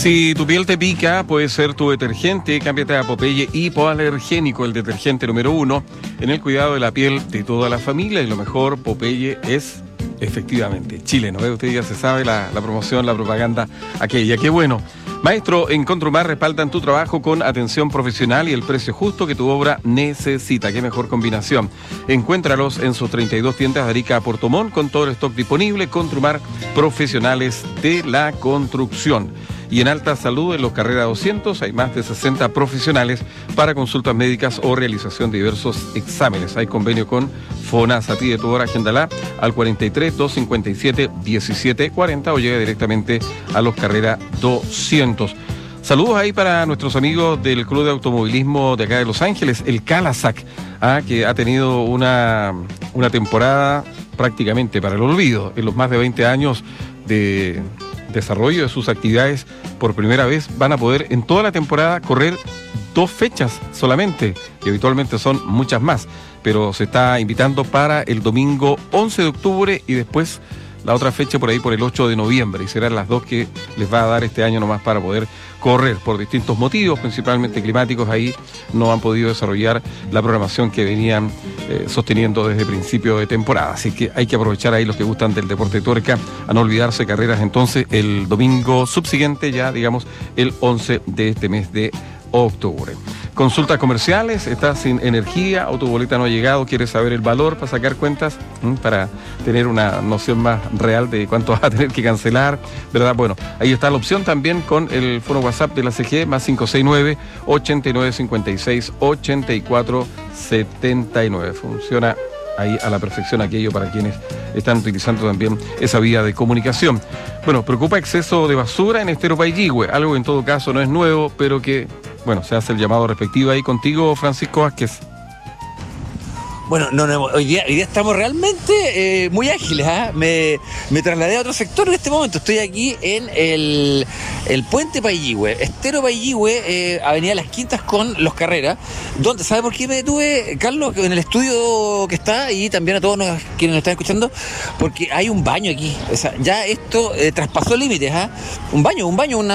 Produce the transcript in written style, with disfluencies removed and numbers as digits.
Si tu piel te pica, puede ser tu detergente. Cámbiate a Popeye Hipoalergénico, el detergente número 1 en el cuidado de la piel de toda la familia. Y lo mejor, Popeye es efectivamente chileno. Usted ya se sabe la promoción, la propaganda aquella. ¡Qué bueno! Maestro, en Contrumar respaldan tu trabajo con atención profesional y el precio justo que tu obra necesita. ¡Qué mejor combinación! Encuéntralos en sus 32 tiendas de Arica a Puerto Montt con todo el stock disponible. Contrumar, profesionales de la construcción. Y en Alta Salud, en los Carrera 200, hay más de 60 profesionales para consultas médicas o realización de diversos exámenes. Hay convenio con FONASA. Pide tu hora, agéndala al 43-257-1740 o llega directamente a los Carrera 200. Saludos ahí para nuestros amigos del Club de Automovilismo de acá de Los Ángeles, el Calasac, que ha tenido una temporada prácticamente para el olvido. En los más de 20 años de desarrollo de sus actividades, por primera vez van a poder en toda la temporada correr 2 fechas solamente, y habitualmente son muchas más, pero se está invitando para el domingo 11 de octubre y después la otra fecha por ahí por el 8 de noviembre, y serán las 2 que les va a dar este año nomás para poder correr. Por distintos motivos, principalmente climáticos, ahí no han podido desarrollar la programación que venían sosteniendo desde principio de temporada. Así que hay que aprovechar ahí los que gustan del deporte de tuerca, a no olvidarse carreras entonces el domingo subsiguiente, ya digamos el 11 de este mes de octubre. Consultas comerciales, estás sin energía o tu boleta no ha llegado, quieres saber el valor para sacar cuentas, para tener una noción más real de cuánto vas a tener que cancelar, ¿verdad? Bueno, ahí está la opción también con el foro WhatsApp de la CGE, más 569-8956-8479. Funciona ahí a la perfección aquello para quienes están utilizando también esa vía de comunicación. Bueno, preocupa exceso de basura en Estero Pailligüe, algo que en todo caso no es nuevo, pero que, bueno, se hace el llamado respectivo ahí contigo, Francisco Vázquez. Bueno, hoy día estamos realmente muy ágiles, Me trasladé a otro sector en este momento. Estoy aquí en el puente Pailligüe, Estero Pailligüe, Avenida Las Quintas con Los Carreras, donde, ¿sabe por qué me detuve, Carlos? En el estudio que está, y también a todos quienes nos están escuchando, porque hay un baño aquí. O sea, ya esto traspasó límites, Un baño,